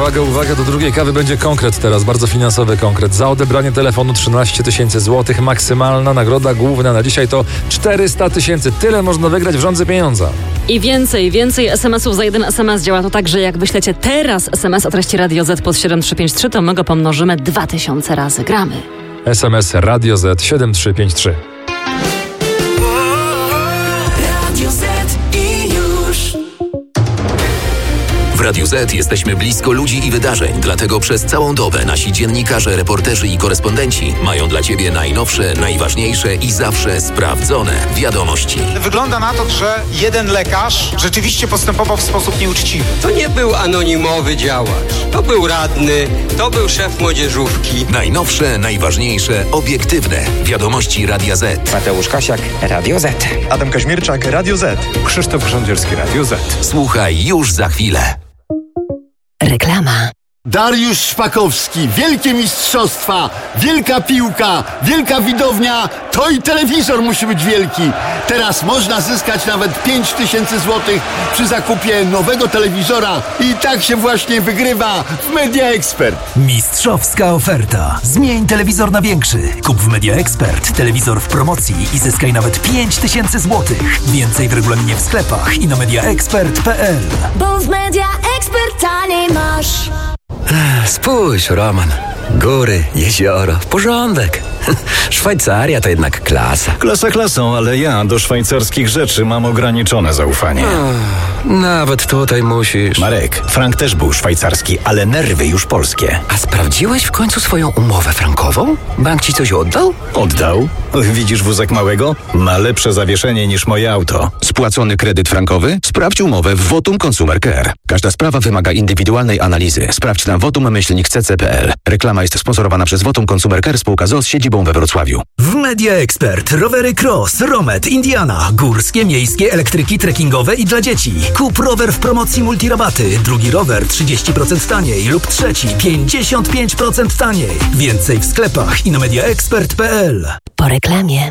Uwaga, do drugiej kawy będzie konkret teraz, bardzo finansowy konkret. Za odebranie telefonu 13 000 złotych, maksymalna nagroda główna na dzisiaj to 400 000. Tyle można wygrać w Żądzy Pieniądza. I więcej SMS-ów za jeden SMS. Działa to tak, że jak wyślecie teraz SMS o treści Radio Z pod 7353, to my go pomnożymy 2000 razy. Gramy. SMS Radio Z 7353. W Radiu Z jesteśmy blisko ludzi i wydarzeń, dlatego przez całą dobę nasi dziennikarze, reporterzy i korespondenci mają dla Ciebie najnowsze, najważniejsze i zawsze sprawdzone wiadomości. Wygląda na to, że jeden lekarz rzeczywiście postępował w sposób nieuczciwy. To nie był anonimowy działacz, to był radny, to był szef młodzieżówki. Najnowsze, najważniejsze, obiektywne wiadomości Radia Z. Mateusz Kasiak, Radio Z. Adam Kaźmierczak, Radio Z. Krzysztof Grządzielski, Radio Z. Słuchaj już za chwilę. Reklama. Dariusz Szpakowski, wielkie mistrzostwa, wielka piłka, wielka widownia, to i telewizor musi być wielki. Teraz można zyskać nawet 5000 złotych przy zakupie nowego telewizora i tak się właśnie wygrywa w Media Expert. Mistrzowska oferta. Zmień telewizor na większy. Kup w Media Expert telewizor w promocji i zyskaj nawet 5000 złotych. Więcej w regulaminie w sklepach i na mediaexpert.pl. Bo w Media Expert taniej masz. Spójrz, Roman. Góry, jezioro, porządek. Szwajcaria to jednak klasa. Klasa klasą, ale ja do szwajcarskich rzeczy mam ograniczone zaufanie. Nawet tutaj musisz. Marek, frank też był szwajcarski, ale nerwy już polskie. A sprawdziłeś w końcu swoją umowę frankową? Bank ci coś oddał? Oddał? Widzisz wózek małego? Ma lepsze zawieszenie niż moje auto. Spłacony kredyt frankowy? Sprawdź umowę w Votum Consumer Care. Każda sprawa wymaga indywidualnej analizy. Sprawdź na votum-cc.pl. Reklama jest sponsorowana przez Votum Consumer Care, spółka z siedzibą we Wrocławiu. W Media Expert rowery Cross, Romet, Indiana, górskie, miejskie, elektryki, trekkingowe i dla dzieci. Kup rower w promocji multirabaty. Drugi rower 30% taniej lub trzeci 55% taniej. Więcej w sklepach i na mediaexpert.pl. Po reklamie.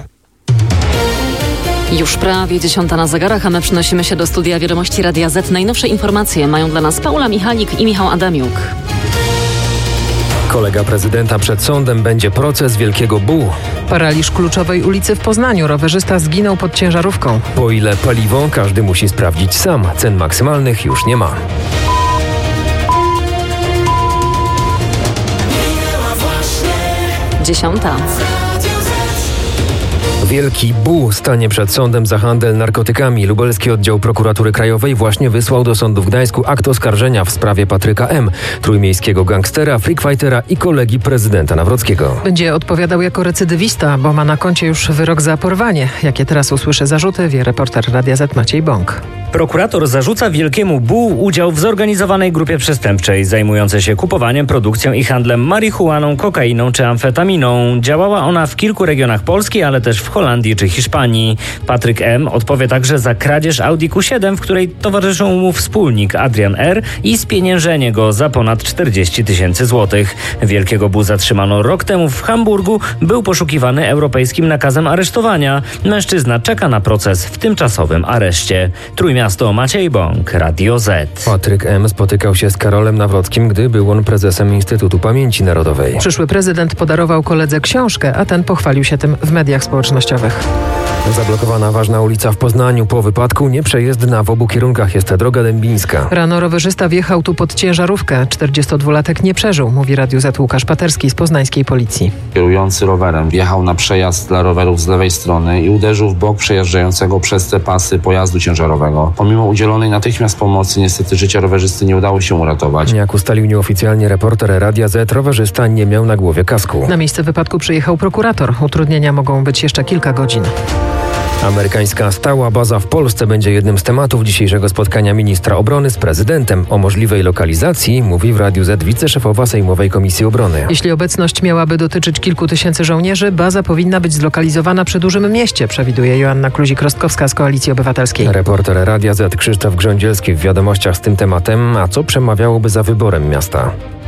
Już prawie 10 na zegarach, a my przenosimy się do studia Wiadomości Radia Z. Najnowsze informacje mają dla nas Paula Michalik i Michał Adamiuk. Kolega prezydenta przed sądem, będzie proces Wielkiego Bu. Paraliż kluczowej ulicy w Poznaniu. Rowerzysta zginął pod ciężarówką. Po ile paliwo, każdy musi sprawdzić sam. Cen maksymalnych już nie ma. Dziesiąta. Wielki Bu stanie przed sądem za handel narkotykami. Lubelski Oddział Prokuratury Krajowej właśnie wysłał do sądu w Gdańsku akt oskarżenia w sprawie Patryka M., trójmiejskiego gangstera, freakfightera i kolegi prezydenta Nawrockiego. Będzie odpowiadał jako recydywista, bo ma na koncie już wyrok za porwanie. Jakie teraz usłyszy zarzuty, wie reporter Radia Z Maciej Bąk. Prokurator zarzuca Wielkiemu Bu udział w zorganizowanej grupie przestępczej zajmującej się kupowaniem, produkcją i handlem marihuaną, kokainą czy amfetaminą. Działała ona w kilku regionach Polski, ale też w Holandii czy Hiszpanii. Patryk M. odpowie także za kradzież Audi Q7, w której towarzyszył mu wspólnik Adrian R. i spieniężenie go za ponad 40 000 złotych. Wielkiego Bu zatrzymano rok temu w Hamburgu. Był poszukiwany europejskim nakazem aresztowania. Mężczyzna czeka na proces w tymczasowym areszcie. Trójmiasto, Maciej Bąk, Radio Z. Patryk M. spotykał się z Karolem Nawrockim, gdy był on prezesem Instytutu Pamięci Narodowej. Przyszły prezydent podarował koledze książkę, a ten pochwalił się tym w mediach społecznościowych. Zablokowana ważna ulica w Poznaniu. Po wypadku nieprzejezdna w obu kierunkach jest droga dębińska. Rano rowerzysta wjechał tu pod ciężarówkę. 42-latek nie przeżył, mówi Radiu Z Łukasz Paterski z poznańskiej policji. Kierujący rowerem wjechał na przejazd dla rowerów z lewej strony i uderzył w bok przejeżdżającego przez te pasy pojazdu ciężarowego. Pomimo udzielonej natychmiast pomocy, niestety życia rowerzysty nie udało się uratować. Jak ustalił nieoficjalnie reporter Radia Z, rowerzysta nie miał na głowie kasku. Na miejsce wypadku przyjechał prokurator. Utrudnienia mogą być jeszcze kilka godzin. Amerykańska stała baza w Polsce będzie jednym z tematów dzisiejszego spotkania ministra obrony z prezydentem. O możliwej lokalizacji mówi w Radiu Z wiceszefowa Sejmowej Komisji Obrony. Jeśli obecność miałaby dotyczyć kilku tysięcy żołnierzy, baza powinna być zlokalizowana przy dużym mieście, przewiduje Joanna Kluzik-Rostkowska z Koalicji Obywatelskiej. Reporter Radia Z Krzysztof Grządzielski w wiadomościach z tym tematem, a co przemawiałoby za wyborem miasta.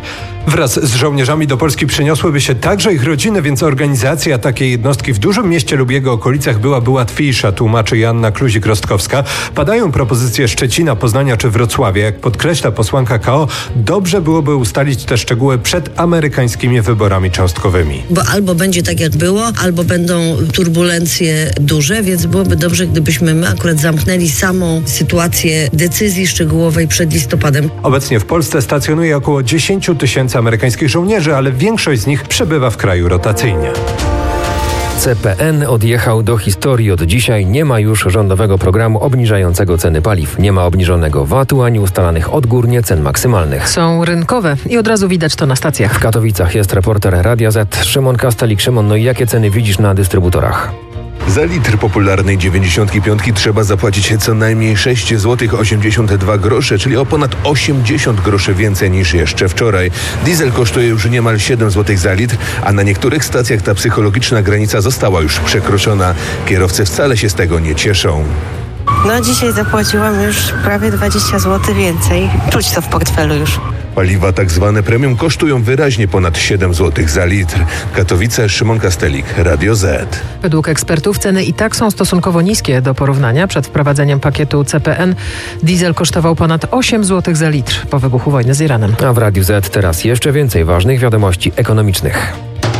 Wraz z żołnierzami do Polski przeniosłyby się także ich rodziny, więc organizacja takiej jednostki w dużym mieście lub jego okolicach byłaby łatwiejsza, tłumaczy Joanna Kluzik-Rostkowska. Padają propozycje Szczecina, Poznania czy Wrocławia. Jak podkreśla posłanka KO, dobrze byłoby ustalić te szczegóły przed amerykańskimi wyborami cząstkowymi. Bo albo będzie tak jak było, albo będą turbulencje duże, więc byłoby dobrze, gdybyśmy my akurat zamknęli samą sytuację decyzji szczegółowej przed listopadem. Obecnie w Polsce stacjonuje około 10 000 amerykańskich żołnierzy, ale większość z nich przebywa w kraju rotacyjnie. CPN odjechał do historii. Od dzisiaj nie ma już rządowego programu obniżającego ceny paliw. Nie ma obniżonego VAT-u ani ustalanych odgórnie cen maksymalnych. Są rynkowe i od razu widać to na stacjach. W Katowicach jest reporter Radia Z Szymon Kastelik. Szymon, no i jakie ceny widzisz na dystrybutorach? Za litr popularnej 95 trzeba zapłacić co najmniej 6,82 zł, czyli o ponad 80 groszy więcej niż jeszcze wczoraj. Diesel kosztuje już niemal 7 zł za litr, a na niektórych stacjach ta psychologiczna granica została już przekroczona. Kierowcy wcale się z tego nie cieszą. No dzisiaj zapłaciłam już prawie 20 zł więcej. Czuć to w portfelu już. Paliwa tak zwane premium kosztują wyraźnie ponad 7 zł za litr. Katowice, Szymon Kastelik, Radio Z. Według ekspertów ceny i tak są stosunkowo niskie do porównania. Przed wprowadzeniem pakietu CPN diesel kosztował ponad 8 zł za litr po wybuchu wojny z Iranem. A w Radiu Z teraz jeszcze więcej ważnych wiadomości ekonomicznych.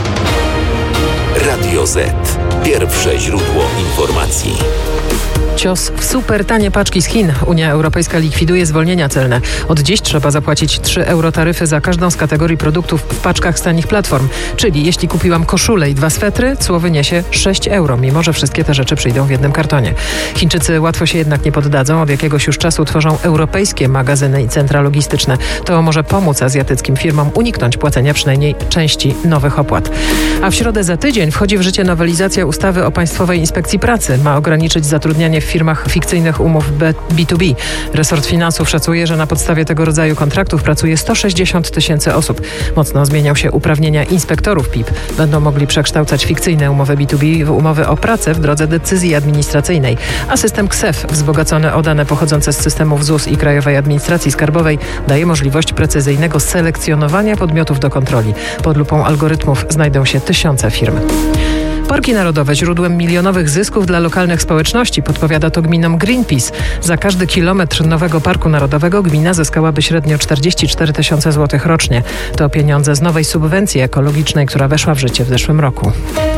Radio Z. Pierwsze źródło informacji. Cios w super tanie paczki z Chin. Unia Europejska likwiduje zwolnienia celne. Od dziś trzeba zapłacić 3 euro taryfy za każdą z kategorii produktów w paczkach z tanich platform. Czyli jeśli kupiłam koszulę i 2 swetry, cło wyniesie 6 euro, mimo że wszystkie te rzeczy przyjdą w jednym kartonie. Chińczycy łatwo się jednak nie poddadzą. Od jakiegoś już czasu tworzą europejskie magazyny i centra logistyczne. To może pomóc azjatyckim firmom uniknąć płacenia przynajmniej części nowych opłat. A w środę za tydzień wchodzi w życie nowelizacja ustawy o Państwowej Inspekcji Pracy. Ma ograniczyć zatrudnianie w firmach fikcyjnych umów B2B. Resort Finansów szacuje, że na podstawie tego rodzaju kontraktów pracuje 160 000 osób. Mocno zmienią się uprawnienia inspektorów PIP. Będą mogli przekształcać fikcyjne umowy B2B w umowy o pracę w drodze decyzji administracyjnej. A system KSEF, wzbogacony o dane pochodzące z systemów ZUS i Krajowej Administracji Skarbowej, daje możliwość precyzyjnego selekcjonowania podmiotów do kontroli. Pod lupą algorytmów znajdą się tysiące firm. Parki narodowe źródłem milionowych zysków dla lokalnych społeczności, podpowiada to gminom Greenpeace. Za każdy kilometr nowego parku narodowego gmina zyskałaby średnio 44 000 złotych rocznie. To pieniądze z nowej subwencji ekologicznej, która weszła w życie w zeszłym roku.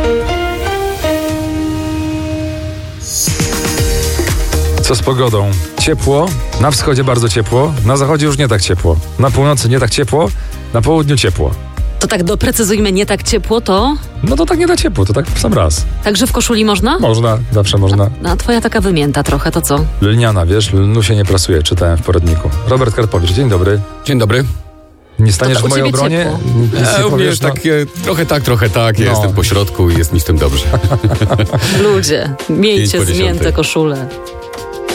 Co z pogodą? Ciepło, na wschodzie bardzo ciepło, na zachodzie już nie tak ciepło. Na północy nie tak ciepło, na południu ciepło. To tak doprecyzujmy, nie tak ciepło to? No to tak nie tak ciepło, to tak w sam raz. Także w koszuli można? Można, zawsze można. A twoja taka wymięta trochę, to co? Lniana, wiesz, lnu się nie prasuje, czytałem w poradniku. Robert Karpowicz, dzień dobry. Dzień dobry. Nie staniesz w mojej obronie? Również trochę tak. Ja jestem po środku i jest mi z tym dobrze. Ludzie, miejcie zmięte koszule.